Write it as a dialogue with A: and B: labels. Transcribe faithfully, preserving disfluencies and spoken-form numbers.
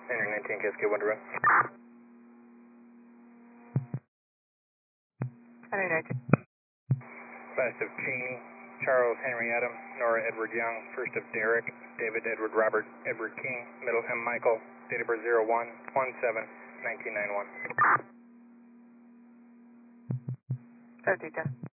A: Henry nineteen, Cascade one to run.
B: Henry nineteen.
A: Last of Cheney, Charles Henry Adam, Nora Edward Young, first of Derek, David Edward Robert Edward King, middle M Michael, date of birth zero one one seven nineteen ninety-one.
B: thirty, ten.